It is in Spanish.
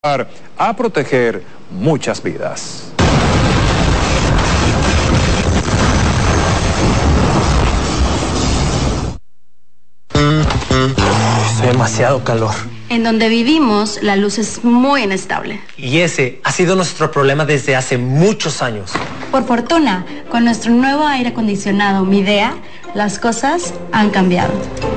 a proteger muchas vidas. Hace demasiado calor. En donde vivimos, la luz es muy inestable. Y ese ha sido nuestro problema desde hace muchos años. Por fortuna, con nuestro nuevo aire acondicionado Midea, las cosas han cambiado.